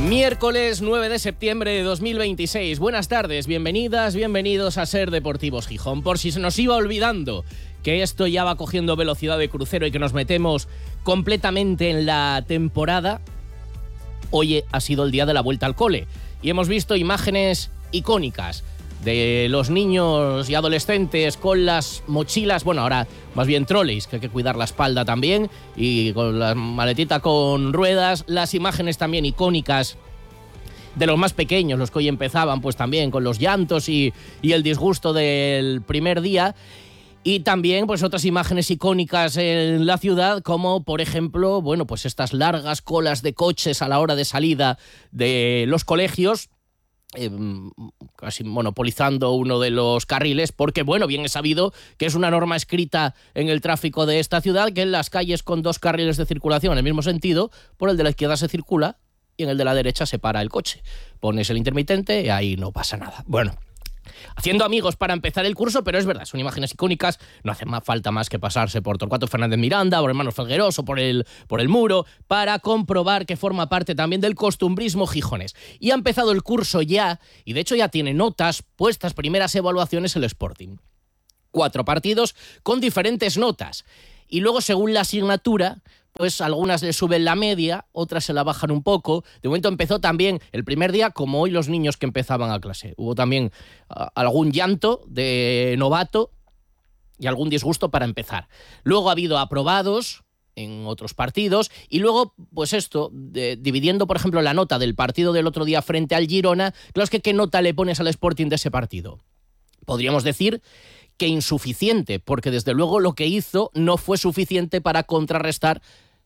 Miércoles 9 de septiembre de 2026. Buenas tardes, bienvenidas, bienvenidos a Ser Deportivos Gijón. Por si se nos iba olvidando que esto ya va cogiendo velocidad de crucero y que nos metemos completamente en la temporada, hoy ha sido el día de la vuelta al cole y hemos visto imágenes icónicas de los niños y adolescentes con las mochilas, bueno, ahora más bien trolleys, que hay que cuidar la espalda también, y con la maletita con ruedas, las imágenes también icónicas de los más pequeños, los que hoy empezaban pues también con los llantos y el disgusto del primer día. Y también pues otras imágenes icónicas en la ciudad, como por ejemplo, bueno, pues estas largas colas de coches a la hora de salida de los colegios, casi monopolizando uno de los carriles, porque bueno, bien es sabido que es una norma escrita en el tráfico de esta ciudad, que en las calles con dos carriles de circulación en el mismo sentido, por el de la izquierda se circula y en el de la derecha se para el coche. Pones el intermitente y ahí no pasa nada. Bueno, haciendo amigos para empezar el curso, pero es verdad, son imágenes icónicas, no hace más falta más que pasarse por Torcuato Fernández Miranda, por Hermanos Felgueroso, por el Muro, para comprobar que forma parte también del costumbrismo gijonés. Y ha empezado el curso ya, y de hecho ya tiene notas puestas, primeras evaluaciones el Sporting. 4 partidos con diferentes notas. Y luego, según la asignatura, pues algunas le suben la media, otras se la bajan un poco. De momento empezó también el primer día, como hoy los niños que empezaban a clase. Hubo también algún llanto de novato y algún disgusto para empezar. Luego ha habido aprobados en otros partidos y luego, pues esto, dividiendo, por ejemplo, la nota del partido del otro día frente al Girona, claro, es que ¿qué nota le pones al Sporting de ese partido? Podríamos decir que insuficiente, porque desde luego lo que hizo no fue suficiente para contrarrestar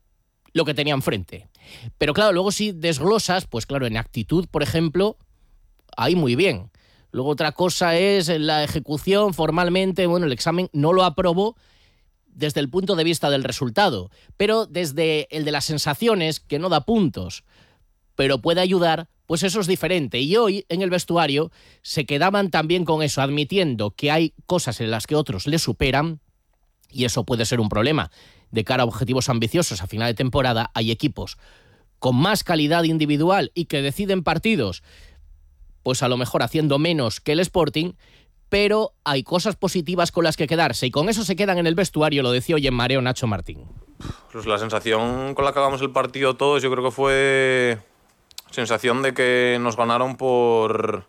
lo que tenía enfrente. Pero claro, luego si desglosas, pues claro, en actitud, por ejemplo, ahí muy bien. Luego otra cosa es la ejecución formalmente, bueno, el examen no lo aprobó desde el punto de vista del resultado, pero desde el de las sensaciones, que no da puntos, pero puede ayudar, pues eso es diferente. Y hoy en el vestuario se quedaban también con eso, admitiendo que hay cosas en las que otros le superan, y eso puede ser un problema. De cara a objetivos ambiciosos a final de temporada, hay equipos con más calidad individual y que deciden partidos, pues a lo mejor haciendo menos que el Sporting, pero hay cosas positivas con las que quedarse, y con eso se quedan en el vestuario, lo decía hoy en Mareo Nacho Martín. Pues la sensación con la que acabamos el partido todos, yo creo que fue sensación de que nos ganaron por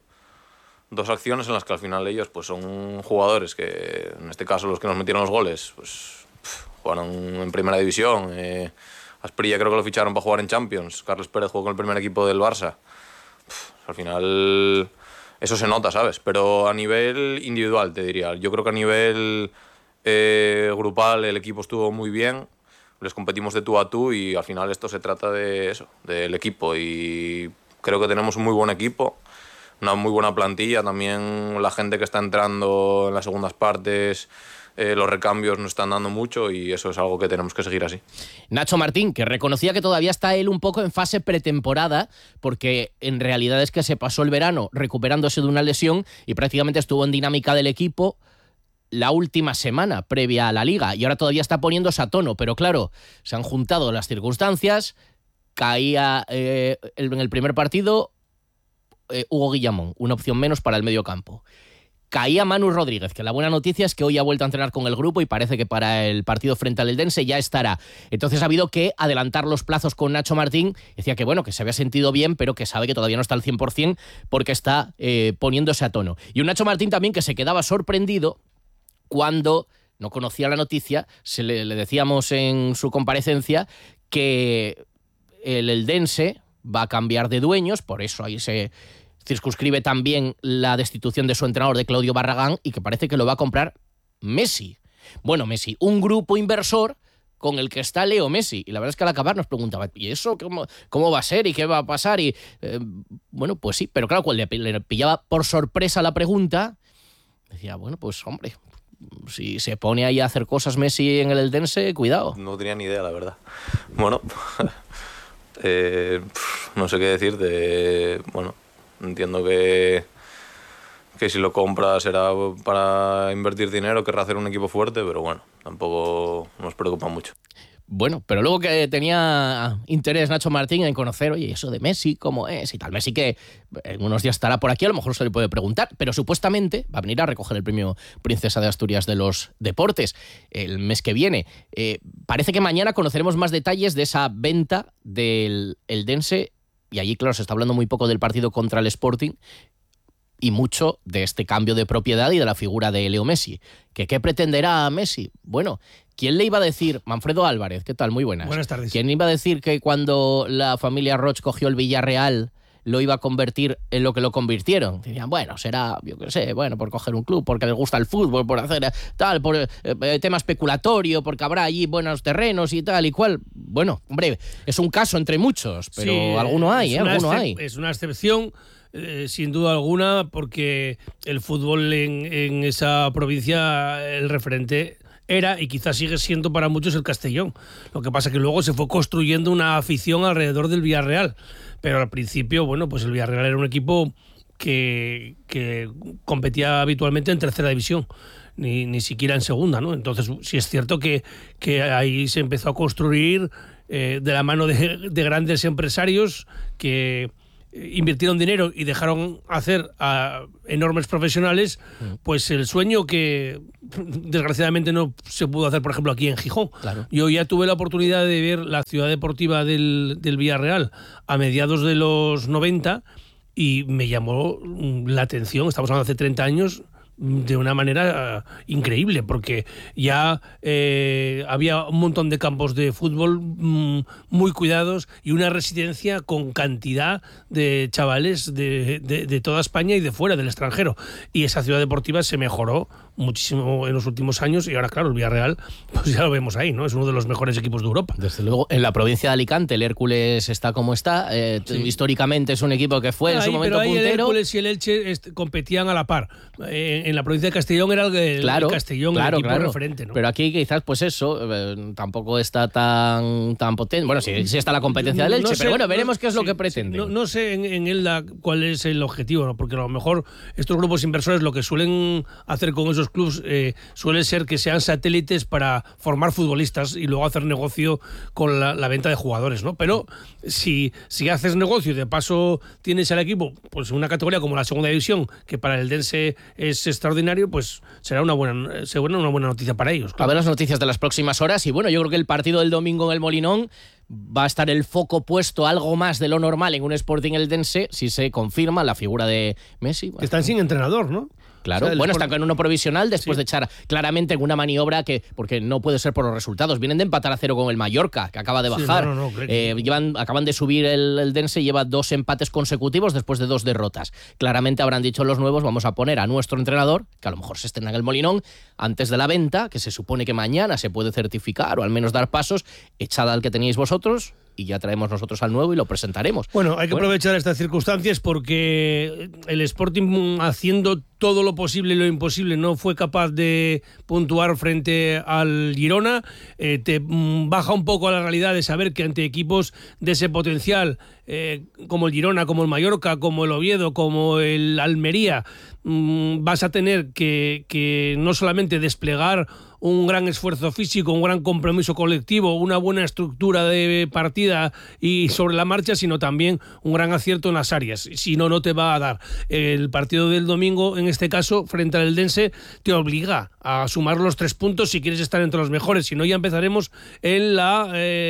2 acciones en las que al final ellos pues son jugadores que, en este caso los que nos metieron los goles, pues jugaron en primera división. Asprilla creo que lo ficharon para jugar en Champions. Carles Pérez jugó con el primer equipo del Barça. Al final eso se nota, ¿sabes? Pero a nivel individual, te diría. Yo creo que a nivel grupal el equipo estuvo muy bien. Les competimos de tú a tú y al final esto se trata de eso, del equipo. Y creo que tenemos un muy buen equipo, una muy buena plantilla. También la gente que está entrando en las segundas partes, los recambios nos están dando mucho y eso es algo que tenemos que seguir así. Nacho Martín, que reconocía que todavía está él un poco en fase pretemporada, porque en realidad es que se pasó el verano recuperándose de una lesión y prácticamente estuvo en dinámica del equipo la última semana previa a la Liga y ahora todavía está poniéndose a tono, pero claro, se han juntado las circunstancias. Caía en el primer partido Hugo Guillamón, una opción menos para el medio campo. Caía Manu Rodríguez, que la buena noticia es que hoy ha vuelto a entrenar con el grupo y parece que para el partido frente al Eldense ya estará. Entonces ha habido que adelantar los plazos con Nacho Martín. Decía que bueno, que se había sentido bien, pero que sabe que todavía no está al 100% porque está poniéndose a tono. Y un Nacho Martín también que se quedaba sorprendido cuando no conocía la noticia. Le decíamos en su comparecencia que el Eldense va a cambiar de dueños, por eso ahí se circunscribe también la destitución de su entrenador, de Claudio Barragán, y que parece que lo va a comprar Messi. Bueno, Messi, un grupo inversor con el que está Leo Messi. Y la verdad es que al acabar nos preguntaba, ¿y eso cómo va a ser? ¿Y qué va a pasar? Y bueno, pues sí, pero claro, cuando le pillaba por sorpresa la pregunta, decía, bueno, pues hombre, si se pone ahí a hacer cosas Messi en el Eldense, cuidado. No tenía ni idea, la verdad. Bueno, no sé qué decirte. Bueno, entiendo que si lo compra será para invertir dinero, querrá hacer un equipo fuerte, pero bueno, tampoco nos preocupa mucho. Bueno, pero luego que tenía interés Nacho Martín en conocer, oye, eso de Messi, ¿cómo es? Y tal. Messi que en unos días estará por aquí, a lo mejor se le puede preguntar, pero supuestamente va a venir a recoger el premio Princesa de Asturias de los Deportes el mes que viene. Parece que mañana conoceremos más detalles de esa venta del Eldense, y allí, claro, se está hablando muy poco del partido contra el Sporting y mucho de este cambio de propiedad y de la figura de Leo Messi. ¿Qué pretenderá Messi? Bueno, ¿quién le iba a decir? Manfredo Álvarez, ¿qué tal? Muy buenas. Buenas tardes. ¿Quién iba a decir que cuando la familia Roch cogió el Villarreal lo iba a convertir en lo que lo convirtieron? Dirían, bueno, será, yo qué sé, bueno, por coger un club, porque les gusta el fútbol, por hacer tal, por tema especulatorio, porque habrá allí buenos terrenos y tal y cual. Bueno, hombre, es un caso entre muchos, pero sí, alguno hay, alguno hay. Es una excepción. Sin duda alguna, porque el fútbol en esa provincia, el referente era y quizás sigue siendo para muchos el Castellón. Lo que pasa es que luego se fue construyendo una afición alrededor del Villarreal. Pero al principio, bueno, pues el Villarreal era un equipo que competía habitualmente en tercera división, ni siquiera en segunda, ¿no? Entonces sí es cierto que ahí se empezó a construir de la mano de grandes empresarios que invirtieron dinero y dejaron hacer a enormes profesionales, pues el sueño que desgraciadamente no se pudo hacer, por ejemplo, aquí en Gijón. Claro. Yo ya tuve la oportunidad de ver la ciudad deportiva del Villarreal a mediados de los 90 y me llamó la atención, estamos hablando de hace 30 años, de una manera increíble, porque ya había un montón de campos de fútbol muy cuidados y una residencia con cantidad de chavales de toda España y de fuera, del extranjero. Y esa ciudad deportiva se mejoró muchísimo en los últimos años y ahora, claro, el Villarreal, pues ya lo vemos ahí, ¿no? Es uno de los mejores equipos de Europa. Desde luego, en la provincia de Alicante el Hércules está como está. Sí. Históricamente es un equipo que fue en su momento pero ahí puntero. El Hércules y el Elche competían a la par. En la provincia de Castellón era el Castellón, el equipo referente, ¿no? Pero aquí quizás, pues eso, tampoco está tan potente. Bueno, sí está la competencia del Elche, no sé, pero bueno, veremos qué es lo que pretende. No sé en Elda cuál es el objetivo, ¿no? Porque a lo mejor estos grupos inversores lo que suelen hacer con esos clubes suele ser que sean satélites para formar futbolistas y luego hacer negocio con la venta de jugadores, ¿no? Pero si haces negocio y de paso tienes al equipo pues una categoría como la segunda división, que para el Dense es extraordinario, pues será una buena noticia para ellos. Claro. A ver las noticias de las próximas horas y bueno, yo creo que el partido del domingo en el Molinón va a estar el foco puesto algo más de lo normal en un Sporting Eldense si se confirma la figura de Messi. Bueno, que están sin entrenador, ¿no? Claro, están con uno provisional después de echar claramente en una maniobra porque no puede ser por los resultados. Vienen de empatar a 0 con el Mallorca, que acaba de bajar. Acaban de subir el Dense, lleva 2 empates consecutivos después de 2 derrotas. Claramente habrán dicho los nuevos, vamos a poner a nuestro entrenador, que a lo mejor se estrena en el Molinón, antes de la venta, que se supone que mañana se puede certificar o al menos dar pasos, echad al que teníais vosotros y ya traemos nosotros al nuevo y lo presentaremos. Bueno, hay que aprovechar estas circunstancias porque el Sporting, haciendo todo lo posible y lo imposible, no fue capaz de puntuar frente al Girona. Te baja un poco a la realidad de saber que ante equipos de ese potencial, como el Girona, como el Mallorca, como el Oviedo, como el Almería, vas a tener que no solamente desplegar un gran esfuerzo físico, un gran compromiso colectivo, una buena estructura de partida y sobre la marcha, sino también un gran acierto en las áreas. Si no, no te va a dar. El partido del domingo, en este caso, frente al Eldense, te obliga a sumar los 3 puntos si quieres estar entre los mejores. Si no, ya empezaremos en la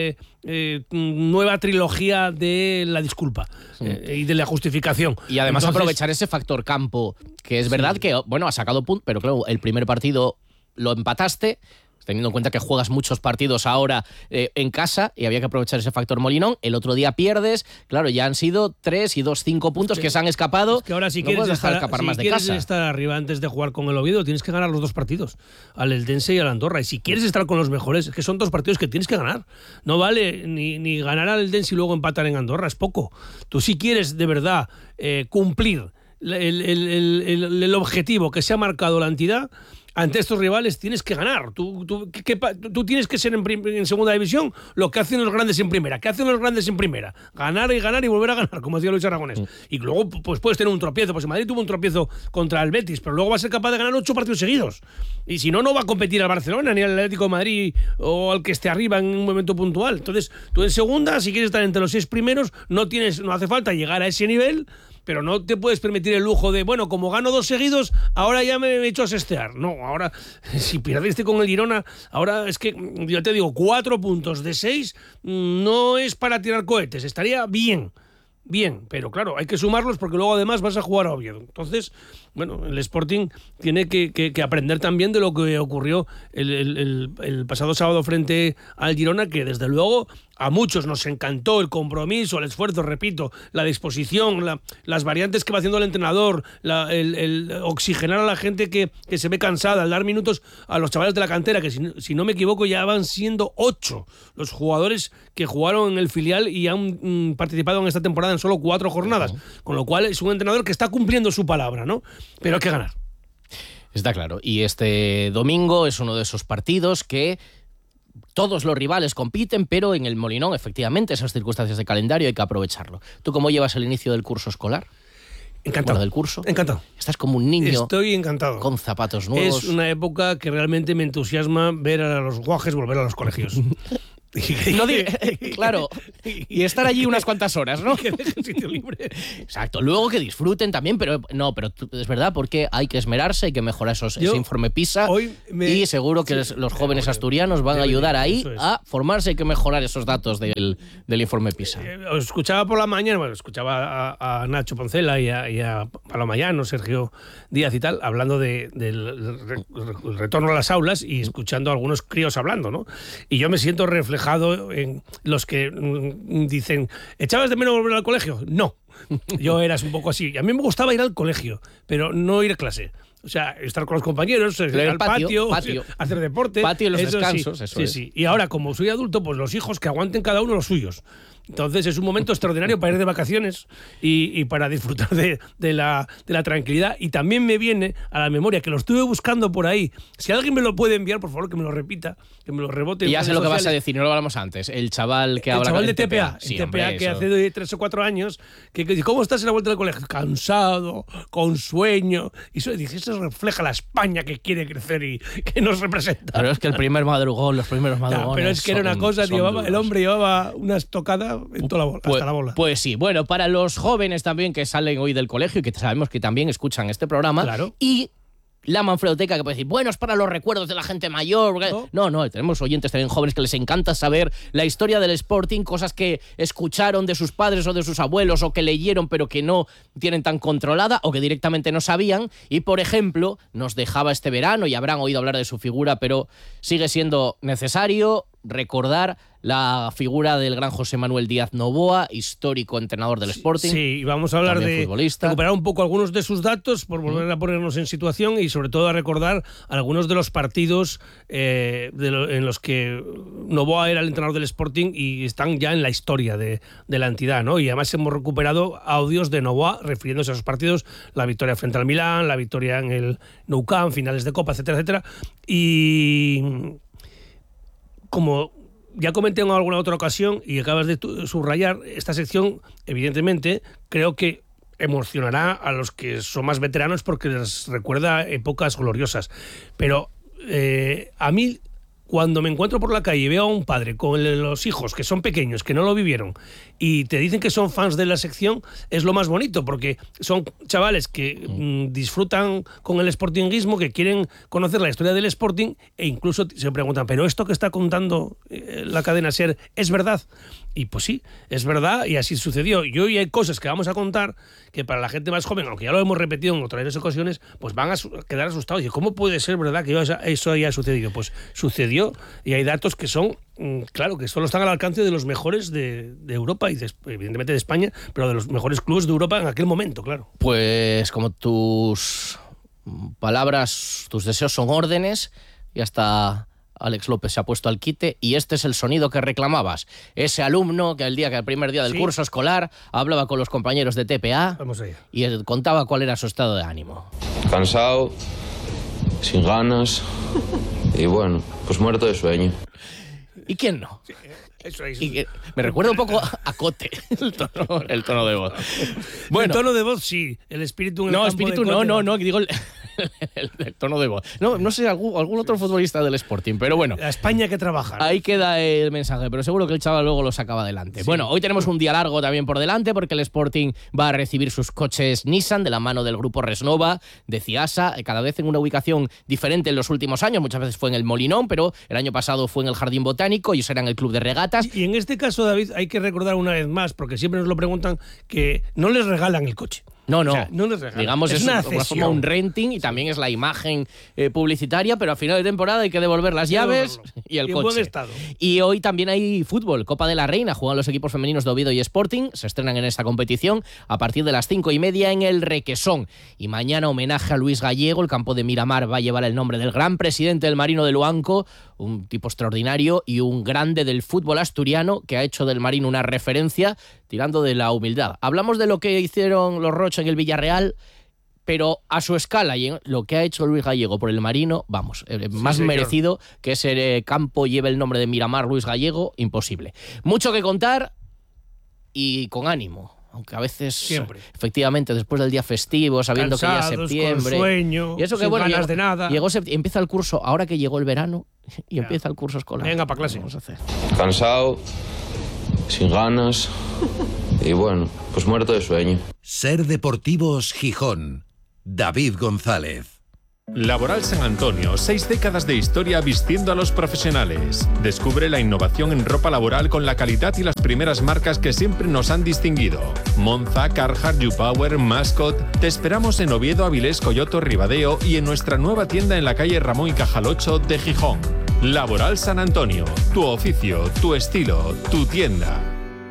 nueva trilogía de la disculpa y de la justificación. Y además aprovechar ese factor campo, que es verdad que, bueno, ha sacado puntos, pero claro, el primer partido lo empataste, teniendo en cuenta que juegas muchos partidos ahora en casa y había que aprovechar ese factor Molinón. El otro día pierdes, claro, ya han sido 3 y 2, 5 puntos que se han escapado. Es que ahora si no quieres quieres estar arriba antes de jugar con el Oviedo, tienes que ganar los 2 partidos, al Eldense y al Andorra. Y si quieres estar con los mejores, es que son 2 partidos que tienes que ganar. No vale ni ganar al Eldense y luego empatar en Andorra, es poco. Tú si quieres de verdad cumplir el objetivo que se ha marcado la entidad, ante estos rivales tienes que ganar. Tú tienes que ser en segunda división lo que hacen los grandes en primera. ¿Qué hacen los grandes en primera? Ganar y volver a ganar, como decía Luis Aragonés. Y luego pues puedes tener un tropiezo. Pues el Madrid tuvo un tropiezo contra el Betis, pero luego va a ser capaz de ganar 8 partidos seguidos. Y si no, no va a competir al Barcelona, ni al Atlético de Madrid o al que esté arriba en un momento puntual. Entonces, tú en segunda, si quieres estar entre los 6 primeros, no hace falta llegar a ese nivel, pero no te puedes permitir el lujo de, bueno, como gano 2 seguidos, ahora ya me he hecho a sestear. No, ahora, si perdiste con el Girona, ahora es que, yo te digo, 4 puntos de 6 no es para tirar cohetes, estaría bien, pero claro, hay que sumarlos porque luego además vas a jugar a Oviedo. Entonces, bueno, el Sporting tiene que aprender también de lo que ocurrió el pasado sábado frente al Girona, que desde luego a muchos nos encantó el compromiso, el esfuerzo, repito, la disposición, las variantes que va haciendo el entrenador, el oxigenar a la gente que se ve cansada, el dar minutos a los chavales de la cantera, que si no me equivoco ya van siendo 8 los jugadores que jugaron en el filial y han participado en esta temporada en solo 4 jornadas, con lo cual es un entrenador que está cumpliendo su palabra, ¿no? Pero hay que ganar. Está claro. Y este domingo es uno de esos partidos que todos los rivales compiten, pero en el Molinón, efectivamente, esas circunstancias de calendario hay que aprovecharlo. ¿Tú cómo llevas el inicio del curso escolar? Encantado. Bueno, del curso. Encantado. Estás como un niño. Estoy encantado. Con zapatos nuevos. Es una época que realmente me entusiasma ver a los guajes volver a los colegios. No claro, y estar allí unas cuantas horas, ¿no? Que dejen sitio libre. Exacto, luego que disfruten también, pero es verdad, porque hay que esmerarse, hay que mejorar ese informe PISA y seguro que los jóvenes asturianos van a ayudar ahí a formarse, hay que mejorar esos datos del informe PISA. Os escuchaba por la mañana, escuchaba a Nacho Poncela y a Paloma Llano, Sergio Díaz y tal, hablando del retorno a las aulas y escuchando a algunos críos hablando, ¿no? Y yo me siento reflejado en los que dicen, ¿echabas de menos volver al colegio? No, yo eras un poco así. A mí me gustaba ir al colegio, pero no ir a clase. O sea, estar con los compañeros, ir al patio, hacer deporte. Patio y los descansos, sí, eso es. Sí. Y ahora, como soy adulto, pues los hijos que aguanten cada uno los suyos. Entonces es un momento extraordinario para ir de vacaciones y para disfrutar de la tranquilidad. Y también me viene a la memoria, que lo estuve buscando por ahí. Si alguien me lo puede enviar, por favor, que me lo repita, que me lo rebote. Y ya sé lo que vas a decir, no lo hablamos antes. El chaval que habla. El chaval de TPA. Sí, TPA, hombre, que hace 3 o 4 años, que ¿cómo estás en la vuelta del colegio? Cansado, con sueño. Y eso refleja la España que quiere crecer y que nos representa. Pero es que el primer madrugón, los primeros madrugones. Pero es que era una cosa, el hombre llevaba una estocada en toda la bola, hasta la bola. Pues sí, bueno, para los jóvenes también que salen hoy del colegio y que sabemos que también escuchan este programa. Claro. Y la Manfredoteca, que puede decir, bueno, es para los recuerdos de la gente mayor. No, tenemos oyentes también jóvenes que les encanta saber la historia del Sporting, cosas que escucharon de sus padres o de sus abuelos o que leyeron pero que no tienen tan controlada o que directamente no sabían. Y, por ejemplo, nos dejaba este verano, y habrán oído hablar de su figura, pero sigue siendo necesario recordar la figura del gran José Manuel Díaz Novoa, histórico entrenador del Sporting. Sí, y vamos a hablar de futbolista. Recuperar un poco algunos de sus datos por volver a ponernos en situación y sobre todo a recordar algunos de los partidos en los que Novoa era el entrenador del Sporting y están ya en la historia de la entidad, ¿no? Y además hemos recuperado audios de Novoa refiriéndose a esos partidos, la victoria frente al Milán, la victoria en el Nou Camp, finales de Copa, etcétera, etcétera. Y como ya comenté en alguna otra ocasión y acabas de subrayar, esta sección, evidentemente, creo que emocionará a los que son más veteranos porque les recuerda épocas gloriosas. Pero a mí, cuando me encuentro por la calle y veo a un padre con los hijos que son pequeños, que no lo vivieron, y te dicen que son fans de la sección, es lo más bonito, porque son chavales que disfrutan con el sportinguismo, que quieren conocer la historia del Sporting, e incluso se preguntan, ¿pero esto que está contando la cadena SER es verdad? Y pues sí, es verdad, y así sucedió. Y hoy hay cosas que vamos a contar que para la gente más joven, aunque ya lo hemos repetido en otras ocasiones, pues van a quedar asustados. ¿Y cómo puede ser verdad que eso haya sucedido? Pues sucedió, y hay datos que son, claro, que solo están al alcance de los mejores de Europa y evidentemente de España, pero de los mejores clubes de Europa en aquel momento, claro. Pues como tus palabras, tus deseos son órdenes, y hasta Alex López se ha puesto al quite, y este es el sonido que reclamabas. Ese alumno que el primer día del curso escolar hablaba con los compañeros de TPA. Vamos allá. Y contaba cuál era su estado de ánimo. Cansado, sin ganas y bueno, pues muerto de sueño. ¿Y quién no? Eso es. Me recuerda un poco a Cote, el tono de voz. Bueno, el tono de voz sí, el espíritu en el no, campo espíritu de Cote, no, digo el tono de voz. No sé, algún otro futbolista del Sporting, pero bueno. La España que trabaja. Ahí queda el mensaje, pero seguro que el chaval luego lo sacaba adelante. Sí. Bueno, hoy tenemos un día largo también por delante porque el Sporting va a recibir sus coches Nissan de la mano del grupo Resnova de Ciasa, cada vez en una ubicación diferente en los últimos años. Muchas veces fue en el Molinón, pero el año pasado fue en el Jardín Botánico y será en el Club de Regatas. Y en este caso, David, hay que recordar una vez más, porque siempre nos lo preguntan, que no les regalan el coche. No. O sea, no les regalan. Digamos, es una forma un renting y también es la imagen publicitaria, pero a final de temporada hay que devolver las llaves y el coche. En buen estado. Y hoy también hay fútbol, Copa de la Reina, juegan los equipos femeninos de Oviedo y Sporting, se estrenan en esta competición a partir de las 5:30 en el Requesón. Y mañana homenaje a Luis Gallego, el campo de Miramar va a llevar el nombre del gran presidente del Marino de Luanco, un tipo extraordinario y un grande del fútbol asturiano que ha hecho del Marino una referencia tirando de la humildad. Hablamos de lo que hicieron los Rocha en el Villarreal, pero a su escala y en lo que ha hecho Luis Gallego por el Marino, vamos, más merecido que ese campo lleve el nombre de Miramar Luis Gallego, imposible. Mucho que contar y con ánimo. Aunque a veces, siempre, efectivamente, después del día festivo, sabiendo cansados, que ya es septiembre, con sueño, y eso que sin bueno, ganas de nada. Empieza el curso, ahora que llegó el verano, y empieza el curso escolar. Venga, para clase. Vamos a hacer. Cansado, sin ganas y bueno, pues muerto de sueño. Ser Deportivos Gijón. David González. Laboral San Antonio, 6 décadas de historia vistiendo a los profesionales. Descubre la innovación en ropa laboral con la calidad y las primeras marcas que siempre nos han distinguido. Monza, Carhartt, YouPower, Mascot. Te esperamos en Oviedo, Avilés, Coyoto, Ribadeo y en nuestra nueva tienda en la calle Ramón y Cajal 8 de Gijón. Laboral San Antonio, tu oficio, tu estilo, tu tienda.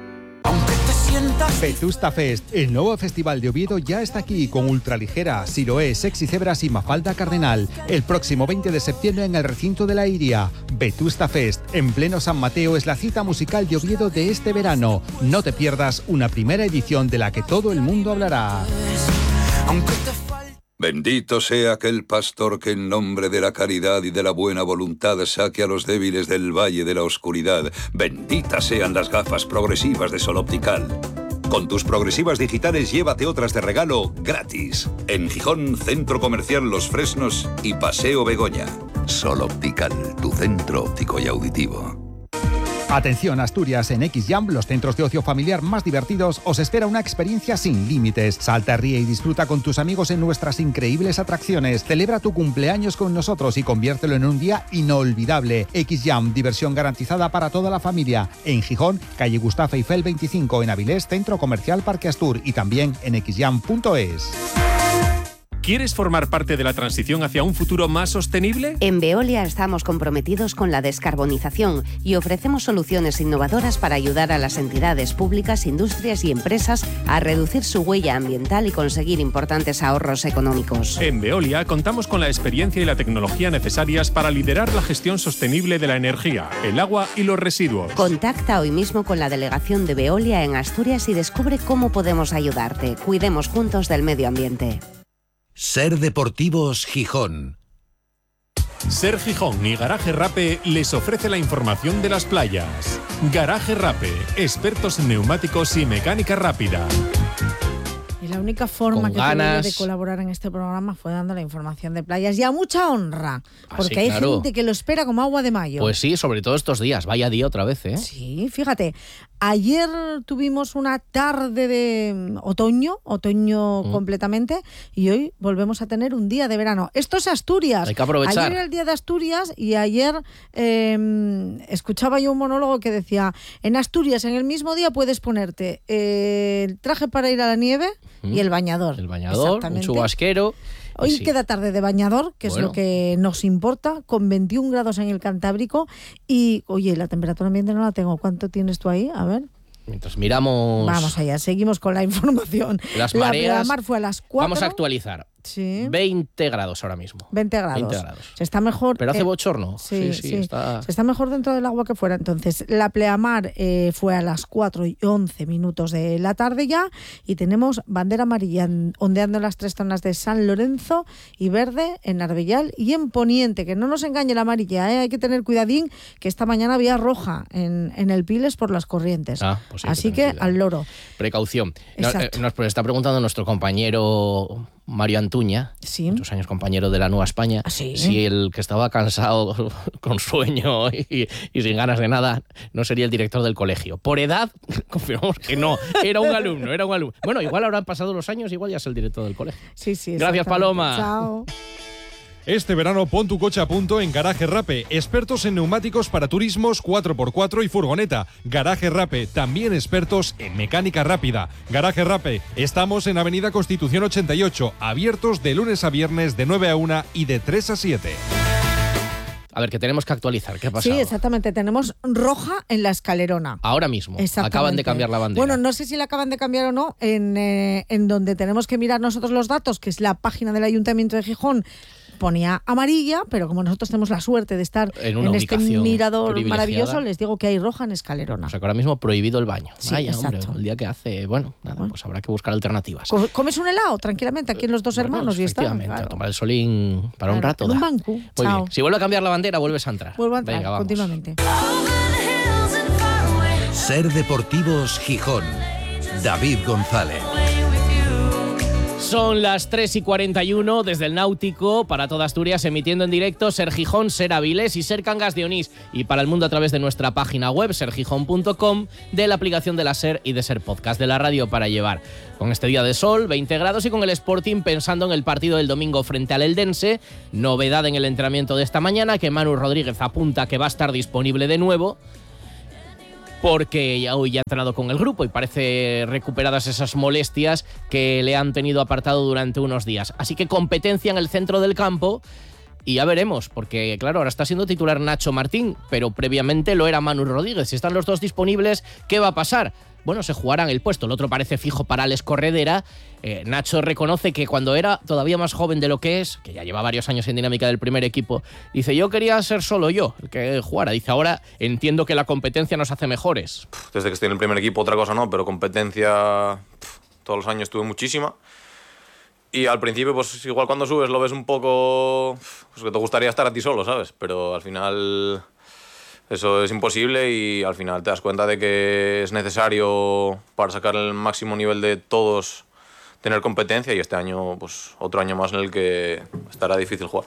Vetusta Fest, el nuevo festival de Oviedo ya está aquí con Ultraligera, Siloé, Sexy Cebras y Mafalda Cardenal. El próximo 20 de septiembre en el recinto de la Iria. Vetusta Fest, en pleno San Mateo, es la cita musical de Oviedo de este verano. No te pierdas una primera edición de la que todo el mundo hablará. Bendito sea aquel pastor que en nombre de la caridad y de la buena voluntad saque a los débiles del valle de la oscuridad. Benditas sean las gafas progresivas de Sol Optical. Con tus progresivas digitales llévate otras de regalo gratis. En Gijón, Centro Comercial Los Fresnos y Paseo Begoña. Sol Optical, tu centro óptico y auditivo. Atención Asturias, en XJAM, los centros de ocio familiar más divertidos, os espera una experiencia sin límites. Salta, ríe y disfruta con tus amigos en nuestras increíbles atracciones. Celebra tu cumpleaños con nosotros y conviértelo en un día inolvidable. XJAM, diversión garantizada para toda la familia. En Gijón, calle Gustavo Eiffel 25, en Avilés, Centro Comercial Parque Astur y también en xjam.es. ¿Quieres formar parte de la transición hacia un futuro más sostenible? En Veolia estamos comprometidos con la descarbonización y ofrecemos soluciones innovadoras para ayudar a las entidades públicas, industrias y empresas a reducir su huella ambiental y conseguir importantes ahorros económicos. En Veolia contamos con la experiencia y la tecnología necesarias para liderar la gestión sostenible de la energía, el agua y los residuos. Contacta hoy mismo con la delegación de Veolia en Asturias y descubre cómo podemos ayudarte. Cuidemos juntos del medio ambiente. Ser Deportivos Gijón. Ser Gijón y Garaje Rape les ofrece la información de las playas. Garaje Rape, expertos en neumáticos y mecánica rápida. Y la única forma que tuve de colaborar en este programa fue dando la información de playas y a mucha honra, porque hay gente que lo espera como agua de mayo. Pues sí, sobre todo estos días, vaya día otra vez, ¿eh? Sí, fíjate, ayer tuvimos una tarde de otoño completamente, y hoy volvemos a tener un día de verano. Esto es Asturias. Hay que aprovechar. Ayer era el día de Asturias y ayer escuchaba yo un monólogo que decía, en Asturias en el mismo día puedes ponerte el traje para ir a la nieve y el bañador. El bañador, un chubasquero. Hoy queda tarde de bañador, que es lo que nos importa, con 21 grados en el Cantábrico. Y, oye, la temperatura ambiente no la tengo. ¿Cuánto tienes tú ahí? A ver. Mientras miramos... Vamos allá, seguimos con la información. Las mareas. La mar fue a las 4. Vamos a actualizar. Sí. 20 grados ahora mismo. 20 grados. Se está mejor. Pero hace bochorno. Sí. Está... Se está mejor dentro del agua que fuera. Entonces, la pleamar fue a las 4:11 de la tarde ya, y tenemos bandera amarilla ondeando en las 3 zonas de San Lorenzo y verde en Arbellal y en Poniente. Que no nos engañe la amarilla, hay que tener cuidadín, que esta mañana había roja en el Piles por las corrientes. Pues así que al loro. Precaución. Exacto. Nos está preguntando nuestro compañero Mario Antuña, muchos años compañero de La Nueva España, si el que estaba cansado, con sueño y sin ganas de nada, no sería el director del colegio. Por edad, confirmamos que no, era un alumno. Bueno, igual habrán pasado los años, igual ya es el director del colegio. Sí. Gracias, Paloma. Chao. Este verano pon tu coche a punto en Garaje Rape, expertos en neumáticos para turismos 4x4 y furgoneta. Garaje Rape, también expertos en mecánica rápida. Garaje Rape, estamos en Avenida Constitución 88, abiertos de lunes a viernes de 9 a 1 y de 3 a 7. A ver, que tenemos que actualizar. ¿Qué ha pasado? Sí, exactamente. Tenemos roja en la escalerona. Ahora mismo. Acaban de cambiar la bandera. Bueno, no sé si la acaban de cambiar o no. En donde tenemos que mirar nosotros los datos, que es la página del Ayuntamiento de Gijón, ponía amarilla, pero como nosotros tenemos la suerte de estar en este mirador maravilloso, les digo que hay roja en escalerona. O sea que ahora mismo prohibido el baño. Sí, Vaya, exacto. hombre, el día que hace, bueno, pues habrá que buscar alternativas. Comes un helado tranquilamente aquí en Los Dos Hermanos y está. Efectivamente, a tomar el solín para un rato. En un banco. Muy bien. Si vuelve a cambiar la bandera, vuelves a entrar. Vuelvo a entrar. Venga, vamos. Continuamente. Ser Deportivos Gijón. David González. Son las 3:41 desde el Náutico para toda Asturias, emitiendo en directo Ser Gijón, Ser Avilés y Ser Cangas de Onís, y para el mundo a través de nuestra página web sergijón.com, de la aplicación de la Ser y de Ser Podcast, de la radio para llevar. Con este día de sol, 20 grados, y con el Sporting pensando en el partido del domingo frente al Eldense. Novedad en el entrenamiento de esta mañana, que Manu Rodríguez apunta que va a estar disponible de nuevo, porque hoy ya ha entrenado con el grupo y parece recuperadas esas molestias que le han tenido apartado durante unos días. Así que competencia en el centro del campo, y ya veremos, porque claro, ahora está siendo titular Nacho Martín, pero previamente lo era Manu Rodríguez. Si están los dos disponibles, ¿qué va a pasar? Bueno, se jugarán el puesto. El otro parece fijo para Alex Corredera. Nacho reconoce que cuando era todavía más joven de lo que es, que ya lleva varios años en dinámica del primer equipo, dice, yo quería ser solo yo el que jugara. Dice, ahora entiendo que la competencia nos hace mejores. Desde que estoy en el primer equipo otra cosa no, pero competencia todos los años tuve muchísima. Y al principio, pues igual cuando subes lo ves un poco, pues que te gustaría estar a ti solo, ¿sabes? Pero al final eso es imposible, y al final te das cuenta de que es necesario, para sacar el máximo nivel de todos, tener competencia, y este año, pues otro año más en el que estará difícil jugar.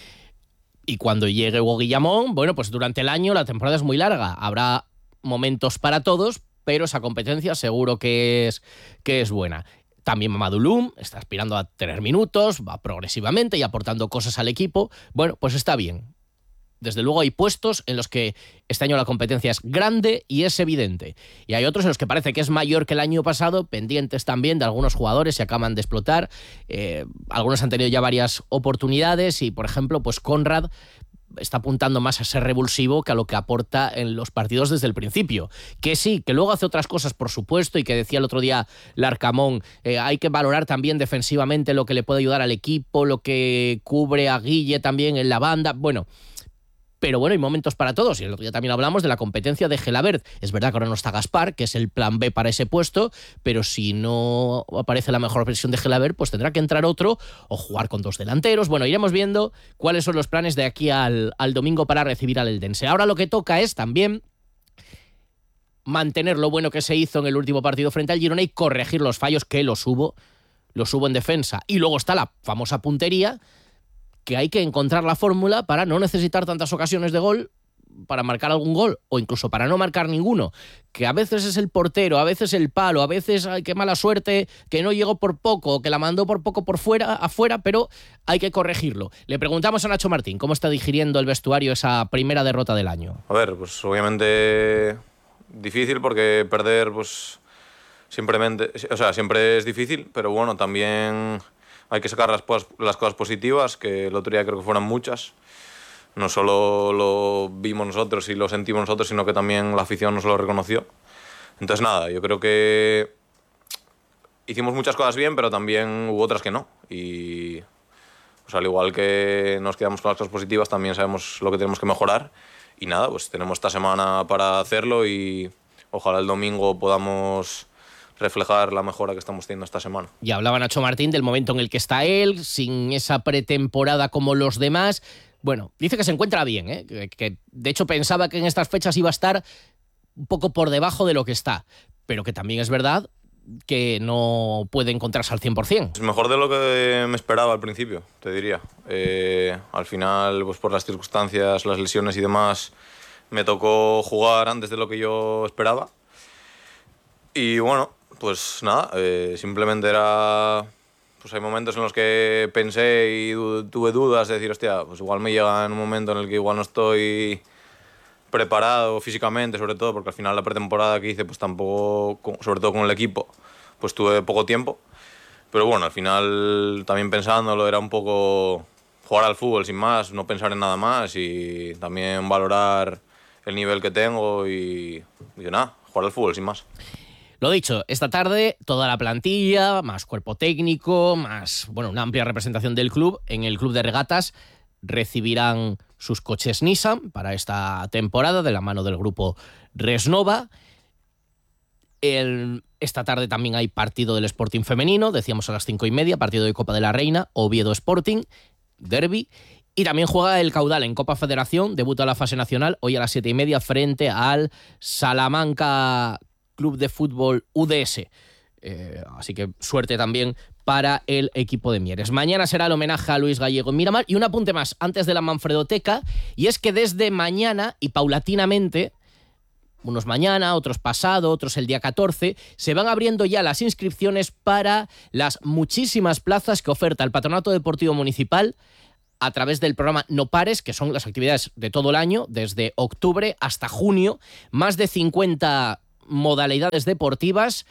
Y cuando llegue Hugo Guillamón, bueno, pues durante el año la temporada es muy larga, habrá momentos para todos, pero esa competencia seguro que es buena. También Mamadou Loum está aspirando a tener minutos, va progresivamente y aportando cosas al equipo. Bueno, pues está bien. Desde luego hay puestos en los que este año la competencia es grande y es evidente. Y hay otros en los que parece que es mayor que el año pasado, pendientes también de algunos jugadores que acaban de explotar. Algunos han tenido ya varias oportunidades y, por ejemplo, pues Conrad está apuntando más a ser revulsivo que a lo que aporta en los partidos desde el principio. Que sí, que luego hace otras cosas, por supuesto, y que decía el otro día Larcamón, hay que valorar también defensivamente lo que le puede ayudar al equipo, lo que cubre a Guille también en la banda. Bueno, pero bueno, hay momentos para todos, y el otro día también hablamos de la competencia de Gelabert. Es verdad que ahora no está Gaspar, que es el plan B para ese puesto, pero si no aparece la mejor versión de Gelabert, pues tendrá que entrar otro o jugar con dos delanteros. Bueno, iremos viendo cuáles son los planes de aquí al domingo para recibir al Eldense. Ahora lo que toca es también mantener lo bueno que se hizo en el último partido frente al Girona y corregir los fallos, que los hubo en defensa. Y luego está la famosa puntería, que hay que encontrar la fórmula para no necesitar tantas ocasiones de gol, para marcar algún gol, o incluso para no marcar ninguno, que a veces es el portero, a veces el palo, a veces, ay, qué mala suerte, que no llegó por poco, que la mandó por poco afuera, pero hay que corregirlo. Le preguntamos a Nacho Martín cómo está digiriendo el vestuario esa primera derrota del año. A ver, pues obviamente difícil, porque perder, pues siempre es difícil, pero bueno, también hay que sacar las cosas positivas, que el otro día creo que fueron muchas. No solo lo vimos nosotros y lo sentimos nosotros, sino que también la afición nos lo reconoció. Entonces nada, yo creo que hicimos muchas cosas bien, pero también hubo otras que no. Y pues, al igual que nos quedamos con las cosas positivas, también sabemos lo que tenemos que mejorar. Y nada, pues tenemos esta semana para hacerlo y ojalá el domingo podamos reflejar la mejora que estamos teniendo esta semana. Y hablaba Nacho Martín del momento en el que está él, sin esa pretemporada como los demás. Bueno, dice que se encuentra bien, ¿eh? Que de hecho pensaba que en estas fechas iba a estar un poco por debajo de lo que está, pero que también es verdad que no puede encontrarse al 100%. Es mejor de lo que me esperaba al principio, te diría. Al final, pues por las circunstancias, las lesiones y demás, me tocó jugar antes de lo que yo esperaba. Y bueno, pues nada, simplemente era... Pues hay momentos en los que pensé y tuve dudas de decir, hostia, pues igual me llega en un momento en el que igual no estoy preparado físicamente, sobre todo, porque al final la pretemporada que hice, pues tampoco, sobre todo con el equipo, pues tuve poco tiempo. Pero bueno, al final también pensándolo era un poco jugar al fútbol sin más, no pensar en nada más y también valorar el nivel que tengo y nada, jugar al fútbol sin más. Lo dicho, esta tarde toda la plantilla, más cuerpo técnico, más una amplia representación del club en el club de regatas recibirán sus coches Nissan para esta temporada de la mano del grupo Resnova. Esta tarde también hay partido del Sporting femenino, decíamos a las 5:30, partido de Copa de la Reina, Oviedo Sporting, derbi. Y también juega el Caudal en Copa Federación, debuta la fase nacional hoy a las 7:30 frente al Salamanca Club de Fútbol UDS. Así que suerte también para el equipo de Mieres. Mañana será el homenaje a Luis Gallego en Miramar. Y un apunte más antes de la Manfredoteca, y es que desde mañana y paulatinamente, unos mañana, otros pasado, otros el día 14, se van abriendo ya las inscripciones para las muchísimas plazas que oferta el Patronato Deportivo Municipal a través del programa No Pares, que son las actividades de todo el año, desde octubre hasta junio, más de 50 modalidades deportivas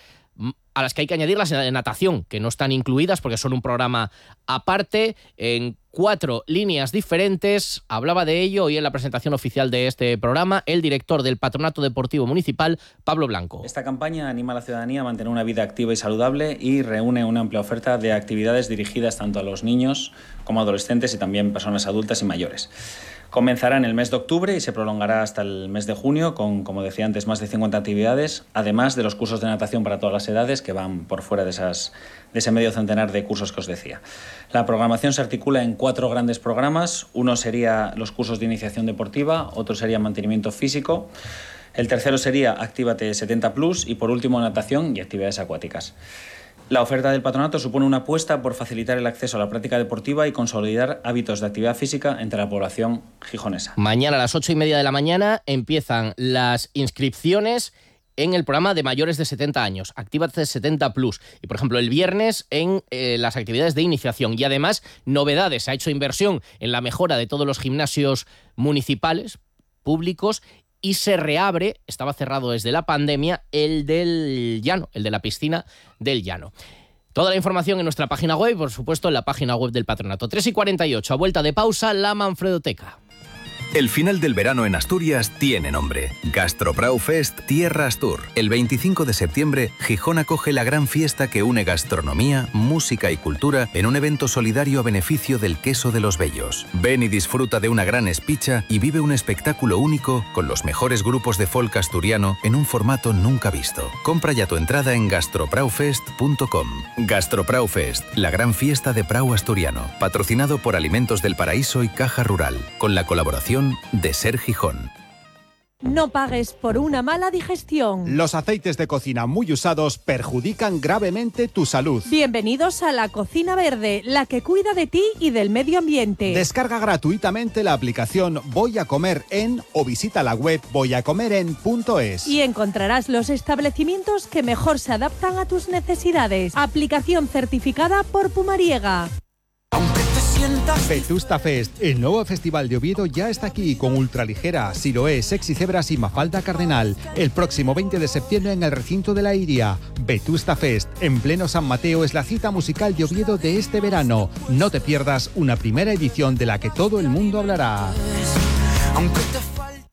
a las que hay que añadir las de natación, que no están incluidas porque son un programa aparte, en 4 líneas diferentes. Hablaba de ello hoy en la presentación oficial de este programa el director del Patronato Deportivo Municipal, Pablo Blanco. Esta campaña anima a la ciudadanía a mantener una vida activa y saludable y reúne una amplia oferta de actividades dirigidas tanto a los niños como adolescentes y también personas adultas y mayores. Comenzará en el mes de octubre y se prolongará hasta el mes de junio con, como decía antes, más de 50 actividades, además de los cursos de natación para todas las edades que van por fuera de ese medio centenar de cursos que os decía. La programación se articula en 4 grandes programas. Uno sería los cursos de iniciación deportiva, otro sería mantenimiento físico, el tercero sería Actívate 70+, y por último natación y actividades acuáticas. La oferta del patronato supone una apuesta por facilitar el acceso a la práctica deportiva y consolidar hábitos de actividad física entre la población gijonesa. Mañana a las 8:30 de la mañana empiezan las inscripciones en el programa de mayores de 70 años, Actívate 70+. Y, por ejemplo, el viernes en las actividades de iniciación. Y además, novedades. Se ha hecho inversión en la mejora de todos los gimnasios municipales, públicos, y se reabre, estaba cerrado desde la pandemia, el del Llano, el de la piscina del Llano. Toda la información en nuestra página web y, por supuesto, en la página web del Patronato. 3:48, a vuelta de pausa, la Manfredoteca. El final del verano en Asturias tiene nombre. Gastroprau Fest Tierra Astur. El 25 de septiembre, Gijón acoge la gran fiesta que une gastronomía, música y cultura en un evento solidario a beneficio del queso de los Bellos. Ven y disfruta de una gran espicha y vive un espectáculo único con los mejores grupos de folk asturiano en un formato nunca visto. Compra ya tu entrada en gastropraufest.com. Gastroprau Fest, la gran fiesta de Prau asturiano, patrocinado por Alimentos del Paraíso y Caja Rural, con la colaboración de Ser Gijón. No pagues por una mala digestión. Los aceites de cocina muy usados perjudican gravemente tu salud. Bienvenidos a la Cocina Verde, la que cuida de ti y del medio ambiente. Descarga gratuitamente la aplicación Voy a Comer En o visita la web voyacomeren.es. Y encontrarás los establecimientos que mejor se adaptan a tus necesidades. Aplicación certificada por Pumariega. Vetusta Fest, el nuevo festival de Oviedo, ya está aquí con Ultraligera, Siloé, Sexy Cebras y Mafalda Cardenal. El próximo 20 de septiembre en el recinto de la Iria. Vetusta Fest, en pleno San Mateo, es la cita musical de Oviedo de este verano. No te pierdas una primera edición de la que todo el mundo hablará.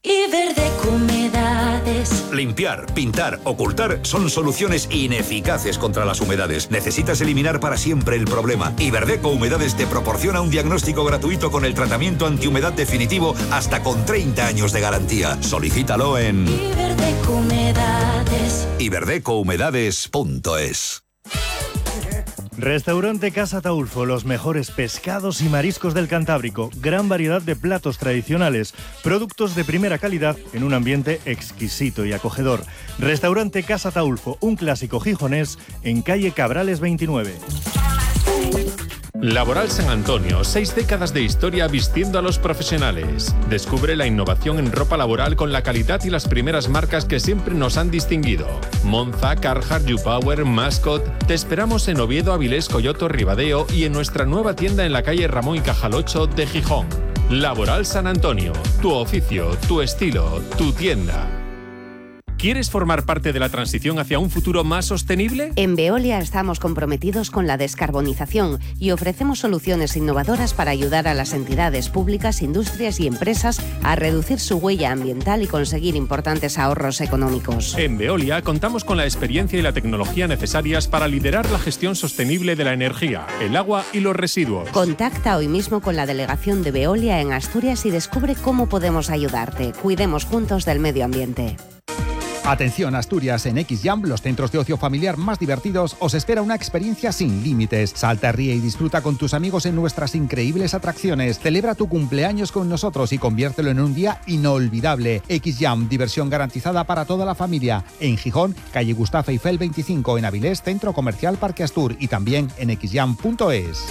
Iberdeco Humedades. Limpiar, pintar, ocultar son soluciones ineficaces contra las humedades. Necesitas eliminar para siempre el problema. Iberdeco Humedades te proporciona un diagnóstico gratuito con el tratamiento antihumedad definitivo hasta con 30 años de garantía. Solicítalo en Iberdeco Humedades. iberdecohumedades.es. Restaurante Casa Taulfo, los mejores pescados y mariscos del Cantábrico, gran variedad de platos tradicionales, productos de primera calidad en un ambiente exquisito y acogedor. Restaurante Casa Taulfo, un clásico gijonés en calle Cabrales 29. Laboral San Antonio, 6 décadas de historia vistiendo a los profesionales. Descubre la innovación en ropa laboral con la calidad y las primeras marcas que siempre nos han distinguido. Monza, Carhartt, YouPower, Mascot. Te esperamos en Oviedo, Avilés, Coyoto, Ribadeo y en nuestra nueva tienda en la calle Ramón y Cajal 8 de Gijón. Laboral San Antonio, tu oficio, tu estilo, tu tienda. ¿Quieres formar parte de la transición hacia un futuro más sostenible? En Veolia estamos comprometidos con la descarbonización y ofrecemos soluciones innovadoras para ayudar a las entidades públicas, industrias y empresas a reducir su huella ambiental y conseguir importantes ahorros económicos. En Veolia contamos con la experiencia y la tecnología necesarias para liderar la gestión sostenible de la energía, el agua y los residuos. Contacta hoy mismo con la delegación de Veolia en Asturias y descubre cómo podemos ayudarte. Cuidemos juntos del medio ambiente. Atención Asturias, en XJam, los centros de ocio familiar más divertidos, os espera una experiencia sin límites. Salta, ríe y disfruta con tus amigos en nuestras increíbles atracciones. Celebra tu cumpleaños con nosotros y conviértelo en un día inolvidable. XJam, diversión garantizada para toda la familia. En Gijón, calle Gustavo Eiffel 25, en Avilés, Centro Comercial Parque Astur y también en xjam.es.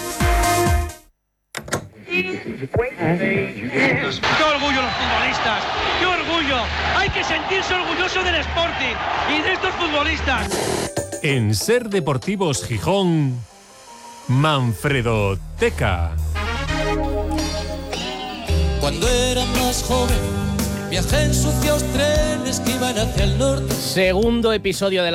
¡Qué orgullo los futbolistas! ¡Qué orgullo! Hay que sentirse orgulloso del Sporting y de estos futbolistas. En Ser Deportivos Gijón, Manfredo Teca. Cuando era más joven, viajé en sucios trenes que iban hacia el norte. Segundo episodio de la